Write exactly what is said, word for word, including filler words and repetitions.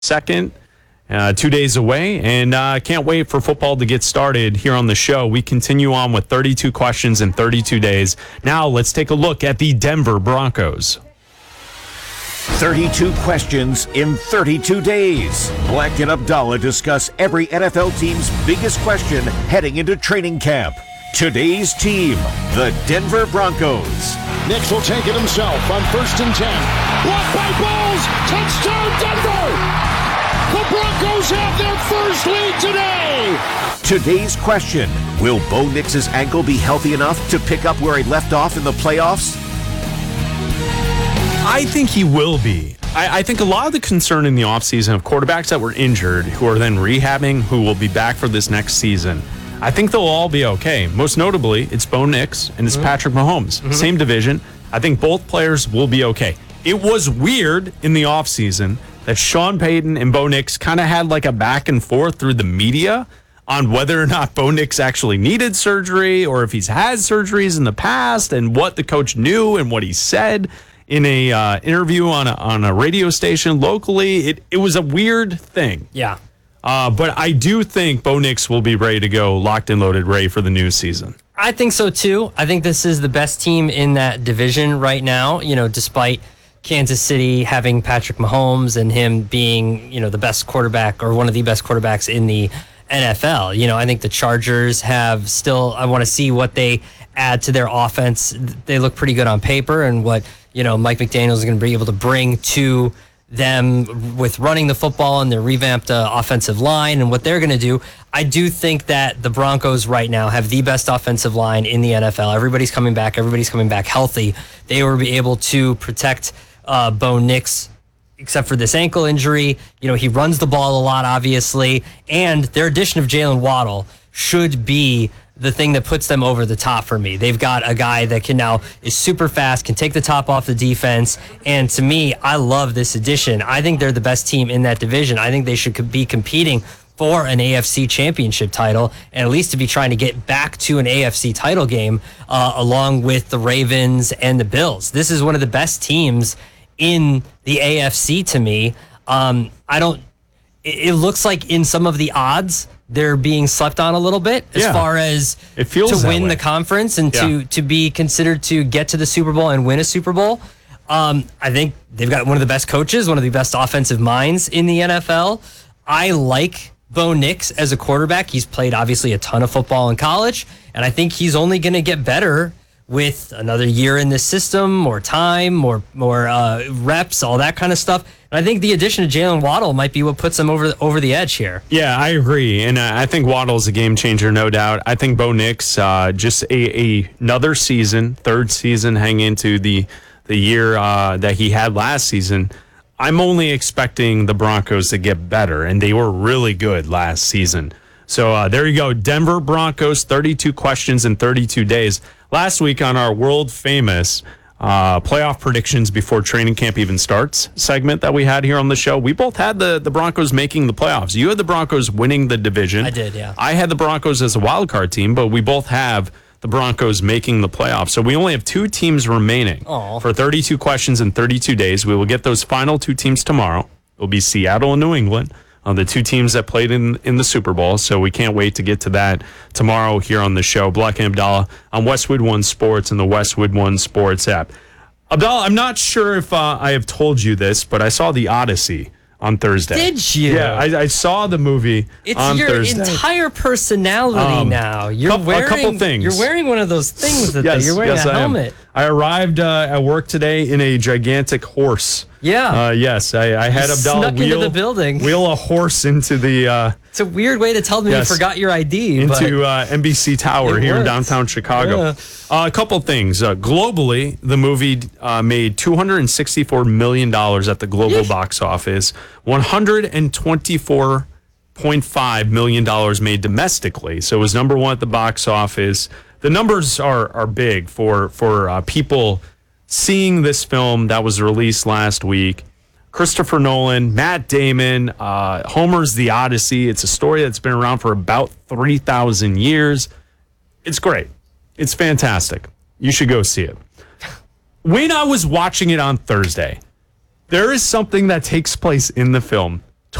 second, uh, two days away, and uh, can't wait for football to get started here on the show. We continue on with thirty-two questions in thirty-two days. Now let's take a look at the Denver Broncos. thirty-two questions in thirty-two days. Black and Abdallah discuss every N F L team's biggest question heading into training camp. Today's team, the Denver Broncos. Nix will take it himself on first and ten. Blocked by Bowles. Touchdown, Denver! The Broncos have their first lead today! Today's question, will Bo Nix's ankle be healthy enough to pick up where he left off in the playoffs? I think he will be. I, I think a lot of the concern in the offseason of quarterbacks that were injured, who are then rehabbing, who will be back for this next season, I think they'll all be okay. Most notably, it's Bo Nix and it's mm-hmm. Patrick Mahomes. Mm-hmm. Same division. I think both players will be okay. It was weird in the offseason that Sean Payton and Bo Nix kind of had like a back and forth through the media on whether or not Bo Nix actually needed surgery or if he's had surgeries in the past and what the coach knew and what he said in a uh, interview on a, on a radio station locally. It, it was a weird thing. Yeah. Uh, but I do think Bo Nix will be ready to go, locked and loaded, ready for the new season. I think so, too. I think this is the best team in that division right now, you know, despite Kansas City having Patrick Mahomes and him being, you know, the best quarterback or one of the best quarterbacks in the N F L. You know, I think the Chargers have still, I want to see what they add to their offense. They look pretty good on paper, and what, you know, Mike McDaniel is going to be able to bring to them with running the football and their revamped uh, offensive line and what they're going to do. I do think that the Broncos right now have the best offensive line in the N F L. Everybody's coming back. Everybody's coming back healthy. They will be able to protect uh, Bo Nix, except for this ankle injury. You know, he runs the ball a lot, obviously, and their addition of Jalen Waddle should be the thing that puts them over the top for me. They've got a guy that can now is super fast, can take the top off the defense, and to me, I love this addition. I think they're the best team in that division. I think they should be competing for an A F C championship title, and at least to be trying to get back to an A F C title game uh, along with the Ravens and the Bills. This is one of the best teams in the A F C to me. Um, I don't. It, it looks like in some of the odds they're being slept on a little bit as yeah. far as it feels to win way. the conference and yeah. to to be considered to get to the Super Bowl and win a Super Bowl. Um, I think they've got one of the best coaches, one of the best offensive minds in the N F L. I like Bo Nix as a quarterback. He's played obviously a ton of football in college, and I think he's only going to get better with another year in this system, more time, more more uh, reps, all that kind of stuff. And I think the addition of Jalen Waddle might be what puts them over over the edge here. Yeah, I agree, and uh, I think Waddle's a game changer, no doubt. I think Bo Nix, uh, just a, a another season, third season, hang into the the year uh, that he had last season. I'm only expecting the Broncos to get better, and they were really good last season. So uh, there you go, Denver Broncos, thirty-two questions in thirty-two days. Last week on our world famous uh, playoff predictions before training camp even starts segment that we had here on the show, we both had the, the Broncos making the playoffs. You had the Broncos winning the division. I did, yeah. I had the Broncos as a wild card team, but we both have the Broncos making the playoffs. So we only have two teams remaining Aww. for thirty-two questions in thirty-two days. We will get those final two teams tomorrow. It will be Seattle and New England. Uh, the two teams that played in, in the Super Bowl. So we can't wait to get to that tomorrow here on the show. Black and Abdallah on Westwood One Sports and the Westwood One Sports app. Abdallah, I'm not sure if uh, I have told you this, but I saw The Odyssey on Thursday. Did you? Yeah, I, I saw the movie it's on Thursday. It's your entire personality um, now. You're couple, wearing a couple things. You're wearing one of those things that yes, you're wearing yes, a I helmet. Am. I arrived uh, at work today in a gigantic horse. Yeah. Uh, yes, I, I had you Abdallah snuck wheel into the building. Wheel a horse into the. Uh, it's a weird way to tell me yes, you forgot your I D. Into uh, N B C Tower here worked. in downtown Chicago. Yeah. Uh, a couple things. Uh, globally, the movie uh, made two hundred sixty-four million dollars at the global Yeesh. box office. one hundred twenty-four point five million dollars made domestically. So it was number one at the box office. The numbers are are big for for uh, people seeing this film that was released last week. Christopher Nolan, Matt Damon, uh, Homer's The Odyssey. It's a story that's been around for about three thousand years. It's great. It's fantastic. You should go see it. When I was watching it on Thursday, there is something that takes place in the film